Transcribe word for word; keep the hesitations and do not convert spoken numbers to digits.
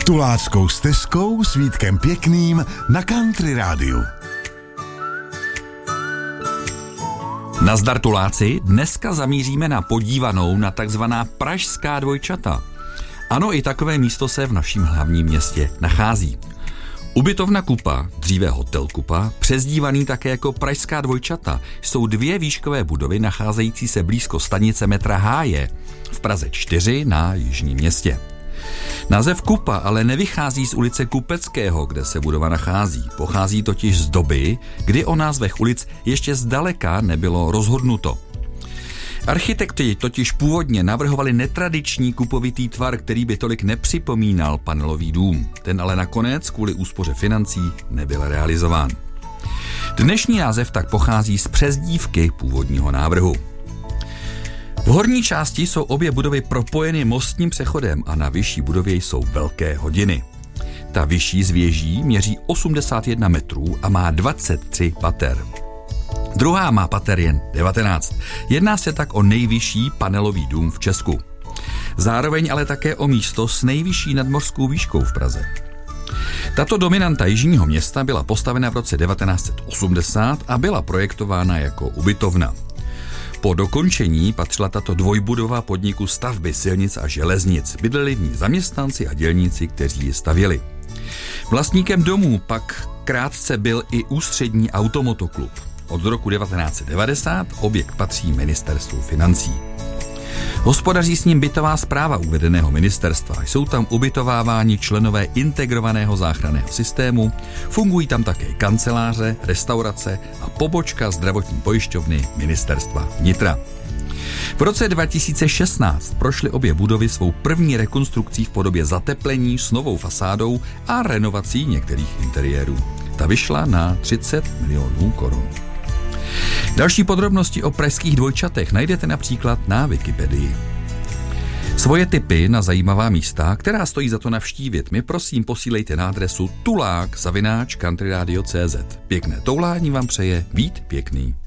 Tuláckou stezkou s Vítkem Pěkným na Country Rádiu. Nazdar Tuláci, dneska zamíříme na podívanou na takzvaná pražská dvojčata. Ano, i takové místo se v naším hlavním městě nachází. Ubytovna Kupa, dříve hotel Kupa, přezdívaný také jako pražská dvojčata, jsou dvě výškové budovy nacházející se blízko stanice metra Háje v Praze čtyři na jižním městě. Název Kupa ale nevychází z ulice Kupeckého, kde se budova nachází. Pochází totiž z doby, kdy o názvech ulic ještě zdaleka nebylo rozhodnuto. Architekti totiž původně navrhovali netradiční kupovitý tvar, který by tolik nepřipomínal panelový dům. Ten ale nakonec kvůli úspoře financí nebyl realizován. Dnešní název tak pochází z přezdívky původního návrhu. V horní části jsou obě budovy propojeny mostním přechodem a na vyšší budově jsou velké hodiny. Ta vyšší z věží měří osmdesát jedna metrů a má dvacet tři pater. Druhá má pater jen devatenáct. Jedná se tak o nejvyšší panelový dům v Česku. Zároveň ale také o místo s nejvyšší nadmořskou výškou v Praze. Tato dominanta jižního města byla postavena v roce devatenáct set osmdesát a byla projektována jako ubytovna. Po dokončení patřila tato dvojbudova podniku stavby silnic a železnic. Bydleli v ní zaměstnanci a dělníci, kteří ji stavěli. Vlastníkem domů pak krátce byl i ústřední automotoklub. Od roku devatenáct set devadesát objekt patří ministerstvu financí. Hospodaří s ním bytová správa uvedeného ministerstva. Jsou tam ubytováváni členové integrovaného záchranného systému, fungují tam také kanceláře, restaurace a pobočka zdravotní pojišťovny ministerstva vnitra. V roce dva tisíce šestnáct prošly obě budovy svou první rekonstrukcí v podobě zateplení s novou fasádou a renovací některých interiérů. Ta vyšla na třicet milionů korun. Další podrobnosti o pražských dvojčatech najdete například na Wikipedii. Svoje tipy na zajímavá místa, která stojí za to navštívit, mi prosím posílejte na adresu tulák zavináč countryradio tečka cé zet. Pěkné toulání vám přeje Vít Pěkný.